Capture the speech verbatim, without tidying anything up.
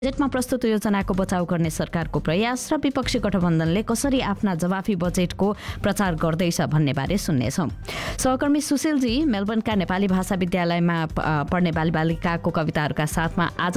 बजेटमा प्रस्तुत योजनाको बचाउ गर्ने सरकारको प्रयास र विपक्षी गठबन्धनले कसरी आफ्ना जवाफी बजेटको प्रचार गर्दैछ भन्ने बारे सुन्नेछौँ। सहकर्मी सुशीलजी मेलबर्नका नेपाली भाषा विद्यालयमा पढ्ने बालबालिकाको कविताहरूका साथमा आज